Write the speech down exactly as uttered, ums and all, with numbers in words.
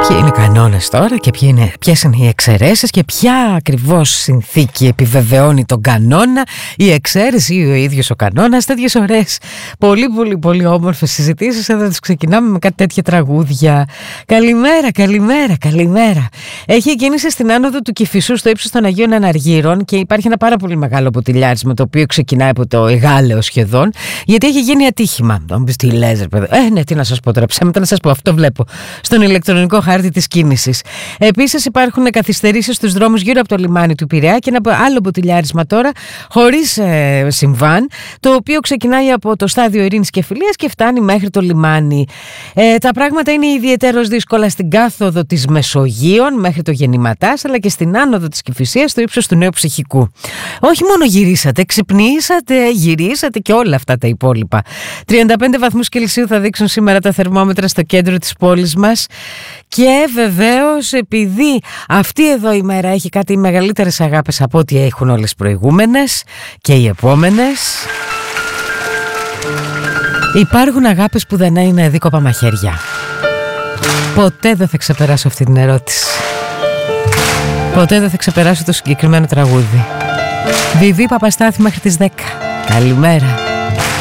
Ποιοι είναι οι κανόνες τώρα και ποιοι είναι, ποιες είναι οι εξαιρέσεις και ποια ακριβώς συνθήκη επιβεβαιώνει τον κανόνα, η εξαίρεση ή ο ίδιος ο κανόνας. Τέτοιες ωραίες, πολύ πολύ πολύ όμορφες συζητήσεις. Εδώ τις ξεκινάμε με κάτι τέτοια τραγούδια. Καλημέρα, καλημέρα, καλημέρα. Έχει κίνηση στην άνοδο του Κηφισού στο ύψος των Αγίων Αναργύρων και υπάρχει ένα πάρα πολύ μεγάλο ποτηλιάρισμα το οποίο ξεκινάει από το Εγάλεο σχεδόν, γιατί έχει γίνει ατύχημα. Θα μου πεις τι λες, ρε παιδί. Ε, ναι, τι να σας πω τώρα, ψέματα να σας πω, αυτό βλέπω στον ηλεκτρονικό χάρτη της κίνησης. Επίσης υπάρχουν καθυστερήσεις στους δρόμους γύρω από το λιμάνι του Πειραιά και ένα άλλο ποτηλιάρισμα τώρα χωρίς ε, συμβάν, το οποίο ξεκινάει από το στάδιο Ειρήνης και Φιλίας και φτάνει μέχρι το λιμάνι. Ε, τα πράγματα είναι ιδιαιτέρως δύσκολα στην κάθοδο της Μεσογείων μέχρι το Γεννηματάς, αλλά και στην άνοδο της Κηφισίας στο ύψος του Νέου Ψυχικού. Όχι μόνο γυρίσατε, ξυπνήσατε, γυρίσατε και όλα αυτά τα υπόλοιπα. τριάντα πέντε βαθμούς Κελσίου θα δείξουν σήμερα τα θερμόμετρα στο κέντρο της πόλης μας. Και βεβαίως, επειδή αυτή εδώ η μέρα έχει κάτι μεγαλύτερες αγάπες από ό,τι έχουν όλες οι προηγούμενες και οι επόμενες, υπάρχουν αγάπες που δεν είναι δίκοπα μαχαίρια. Ποτέ δεν θα ξεπεράσω αυτή την ερώτηση. Ποτέ δεν θα ξεπεράσω το συγκεκριμένο τραγούδι. Βιβί Παπαστάθη μέχρι τις δέκα. Καλημέρα.